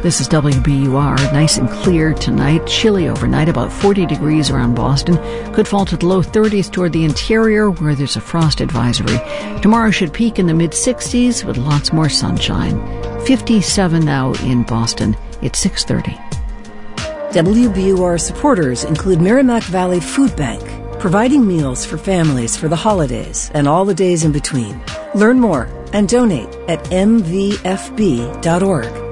This is WBUR. Nice and clear tonight. Chilly overnight, about 40 degrees around Boston. Could fall to the low 30s toward the interior where there's a frost advisory. Tomorrow should peak in the mid-60s with lots more sunshine. 57 now in Boston. It's 6:30. WBUR supporters include Merrimack Valley Food Bank, providing meals for families for the holidays and all the days in between. Learn more and donate at mvfb.org.